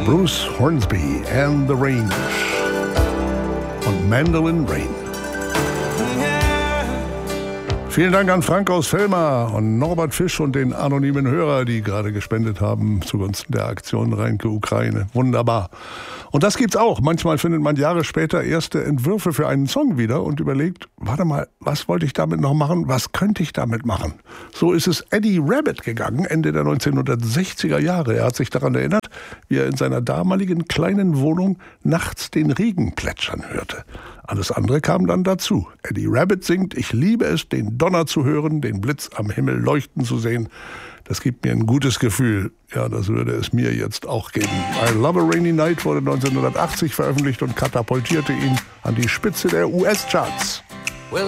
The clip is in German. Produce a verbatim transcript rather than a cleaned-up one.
Bruce Hornsby and the Range und Mandolin Rain. Vielen Dank an Frank aus Velmar und Norbert Fisch und den anonymen Hörer, die gerade gespendet haben zugunsten der Aktion Rheinke Ukraine. Wunderbar. Und das gibt's auch. Manchmal findet man Jahre später erste Entwürfe für einen Song wieder und überlegt, warte mal, was wollte ich damit noch machen? Was könnte ich damit machen? So ist es Eddie Rabbitt gegangen, Ende der neunzehnhundertsechziger Jahre. Er hat sich daran erinnert, wie er in seiner damaligen kleinen Wohnung nachts den Regen plätschern hörte. Alles andere kam dann dazu. Eddie Rabbitt singt, ich liebe es, den Donner zu hören, den Blitz am Himmel leuchten zu sehen. Das gibt mir ein gutes Gefühl. Ja, das würde es mir jetzt auch geben. I Love a Rainy Night wurde neunzehnhundertachtzig veröffentlicht und katapultierte ihn an die Spitze der U S-Charts.